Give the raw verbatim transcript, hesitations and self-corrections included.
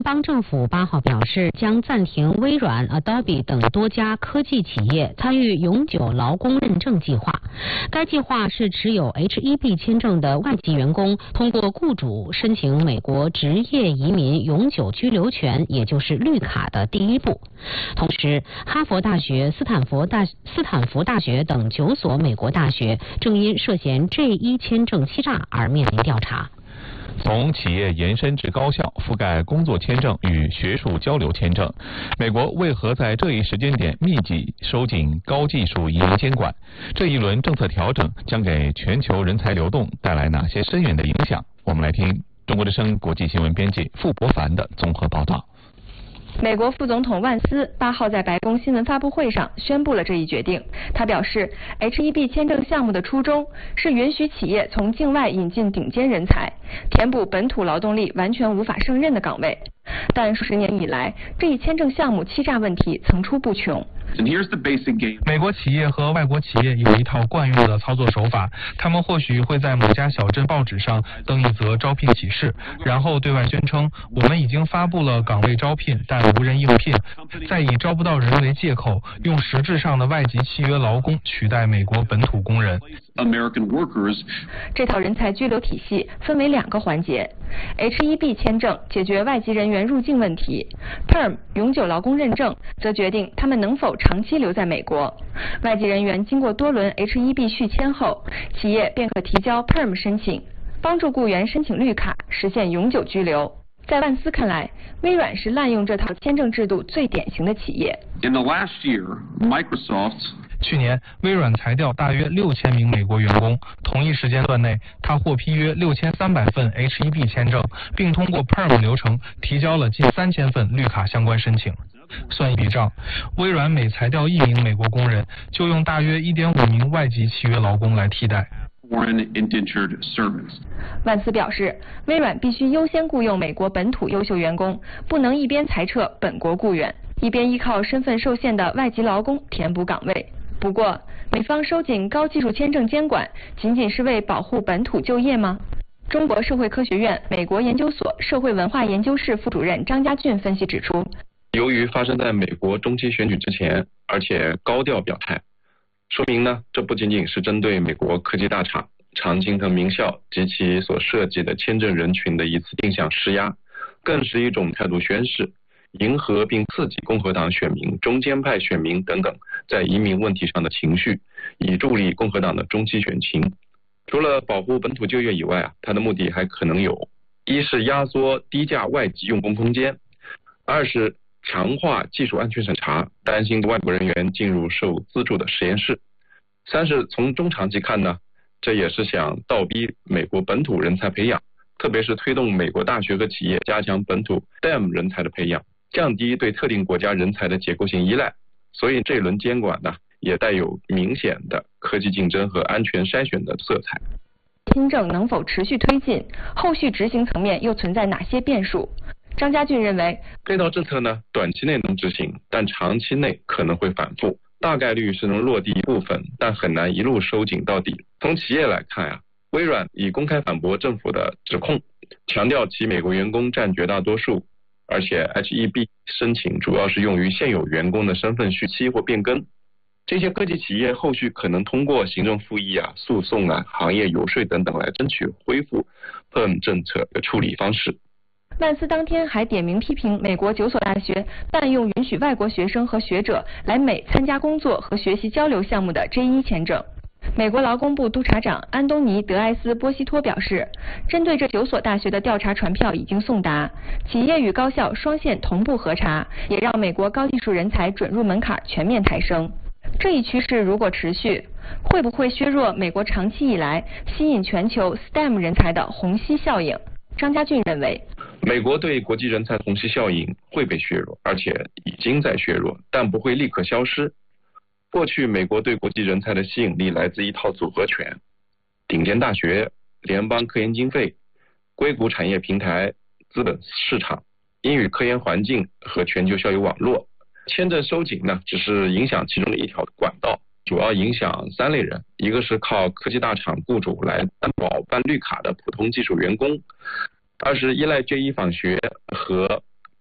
邦政府八号表示，将暂停微软、Adobe 等多家科技企业参与永久劳工认证计划。该计划是持有 H 一 B 签证的外籍员工通过雇主申请美国职业移民永久居留权，也就是绿卡的第一步。同时，哈佛大学、斯坦福大斯坦福大学等九所美国大学正因涉嫌 J 一 签证欺诈而面临调查。 从企业延伸至高校，覆盖工作签证与学术交流签证，美国为何在这一时间点密集收紧高技术移民监管？这一轮政策调整将给全球人才流动带来哪些深远的影响？我们来听中国之声国际新闻编辑傅博凡的综合报道。 美国副总统万斯八号在白宫新闻发布会上宣布了这一决定。他表示 ，H 一 B 签证项目的初衷是允许企业从境外引进顶尖人才，填补本土劳动力完全无法胜任的岗位。但数十年以来，这一签证项目欺诈问题层出不穷。 美国企业和外国企业有一套惯用的操作手法，他们或许会在某家小镇报纸上登一则招聘启事，然后对外宣称我们已经发布了岗位招聘，但无人应聘，再以招不到人为借口，用实质上的外籍契约劳工取代美国本土工人。 这套人才居留体系分为两个环节 ，H 一 B 签证解决外籍人员入境问题 ，P E R M 永久劳工认证则决定他们能否长期留在美国。外籍人员经过多轮 H 一 B 续签后，企业便可提交 P E R M 申请，帮助雇员申请绿卡，实现永久居留。在万斯看来，微软是滥用这套签证制度最典型的企业。 In the last year, Microsoft 去年，微软裁掉大约六千名美国员工。同一时间段内，他获批约六千三百份 H 一 B 签证，并通过 P E R M 流程提交了近三千份绿卡相关申请。算一笔账，微软每裁掉一名美国工人，就用大约 一点五名外籍契约劳工来替代。 万斯表示，微软必须优先雇佣美国本土优秀员工，不能一边裁撤本国雇员，一边依靠身份受限的外籍劳工填补岗位。不过，美方收紧高技术签证监管，仅仅是为保护本土就业吗？中国社会科学院美国研究所社会文化研究室副主任张家俊分析指出， 由于发生在美国中期选举之前，而且高调表态，说明呢，这不仅仅是针对美国科技大厂、常青藤名校及其所涉及的签证人群的一次定向施压，更是一种态度宣示，迎合并刺激共和党选民、中间派选民等等在移民问题上的情绪，以助力共和党的中期选情。除了保护本土就业以外啊，它的目的还可能有：一是压缩低价外籍用工空间；二是强化技术安全审查，担心外国人员进入受资助的实验室；三是从中长期看呢，这也是想倒逼美国本土人才培养，特别是推动美国大学和企业加强本土 S T E M 人才的培养，降低对特定国家人才的结构性依赖。所以这一轮监管呢，也带有明显的科技竞争和安全筛选的色彩。 新政能否持续推进？后续执行层面又存在哪些变数？张家俊认为， 这套政策呢，短期内能执行，但长期内可能会反复，大概率是能落地一部分，但很难一路收紧到底。从企业来看啊，微软已公开反驳政府的指控，强调其美国员工占绝大多数，而且 H 一 B 申请主要是用于现有员工的身份续期或变更。这些科技企业后续可能通过行政复议啊、诉讼啊、行业游说等等来争取恢复 P E R M 政策的处理方式。 万斯当天还点名批评美国九所大学滥用允许外国学生和学者来美参加工作和学习交流项目的 J 一 签证。美国劳工部督察长安东尼·德埃斯·波西托表示，针对这九所大学的调查传票已经送达，企业与高校双线同步核查，也让美国高技术人才准入门槛全面抬升。这一趋势如果持续，会不会削弱美国长期以来吸引全球 S T E M 人才的虹吸效应？张家俊认为， 美国对国际人才虹吸效应会被削弱，而且已经在削弱，但不会立刻消失。过去美国对国际人才的吸引力来自一套组合拳：顶尖大学、联邦科研经费、硅谷产业平台、资本市场、英语科研环境和全球校友网络。签证收紧呢，只是影响其中的一条管道，主要影响三类人：一个是靠科技大厂雇主来担保办绿卡的普通技术员工；二是依赖 J 一访学和